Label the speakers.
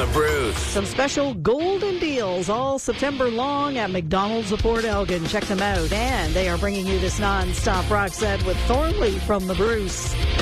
Speaker 1: Bruce.
Speaker 2: Some special golden deals all September long at McDonald's of Port Elgin. Check them out. And they are bringing you this non-stop rock set with Thornley from the Bruce.